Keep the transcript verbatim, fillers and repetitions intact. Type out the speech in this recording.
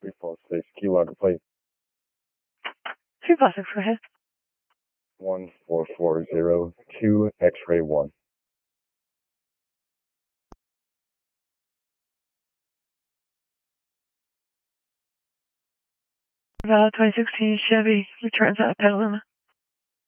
three four six, key logger plate. Two four six, go ahead. one four four zero two X-ray one. Valid twenty sixteen Chevy returns out of Petaluma.